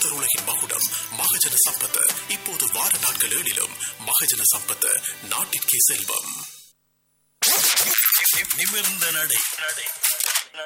உலகின் மகுடம் மகஜன சம்பத். இப்போது வார நாட்கள் 7 மகஜன சம்பத், நாட்டிற்கே செல்வம். நிமிர்ந்த நடை